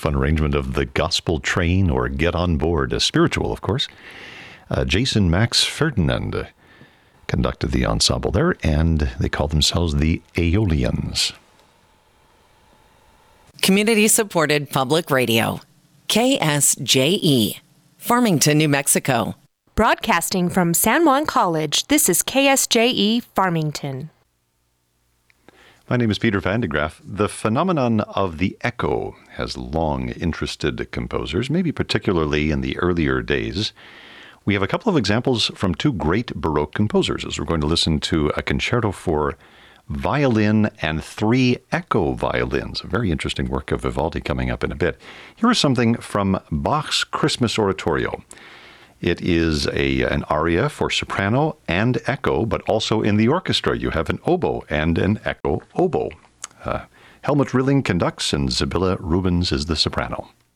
fun arrangement of The Gospel Train or Get on Board, a spiritual, of course. Jason Max Ferdinand conducted the ensemble there, and they call themselves the Aeolians. Community-supported public radio. KSJE, Farmington, New Mexico. Broadcasting from San Juan College, this is KSJE Farmington. My name is Peter Van de Graaff. The phenomenon of the echo has long interested composers, maybe particularly in the earlier days. We have a couple of examples from two great Baroque composers, as we're going to listen to a concerto for violin and 3 echo violins, a very interesting work of Vivaldi coming up in a bit. Here is something from Bach's Christmas Oratorio. It is an aria for soprano and echo, but also in the orchestra you have an oboe and an echo oboe. Helmut Rilling conducts and Sibylla Rubens is the soprano.